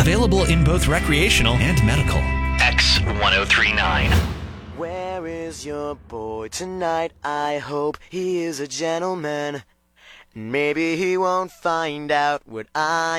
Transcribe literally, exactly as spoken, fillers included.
Available in both recreational and medical. X ten thirty-nine. Where is your boy tonight? I hope he is a gentleman. Maybe he won't find out what I